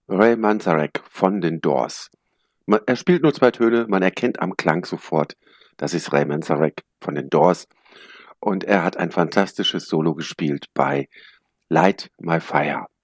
Ray Manzarek von den Doors. Er spielt nur 2 Töne, man erkennt am Klang sofort, das ist Ray Manzarek von den Doors. Und er hat ein fantastisches Solo gespielt bei Light My Fire.